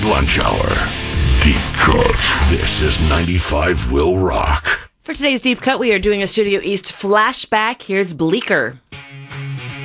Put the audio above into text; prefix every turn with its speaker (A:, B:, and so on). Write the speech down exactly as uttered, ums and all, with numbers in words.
A: Lunch Hour. Deep Cut. This is ninety-five Will Rock.
B: For today's Deep Cut, we are doing a Studio East flashback. Here's Bleecker.